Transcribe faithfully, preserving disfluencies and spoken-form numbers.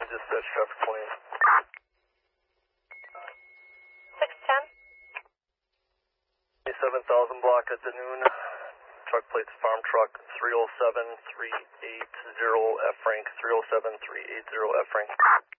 Dispatch traffic point. six ten. seven thousand block at the noon. Truck plates farm truck three oh seven three eight zero F rank, three oh seven three eight zero F rank.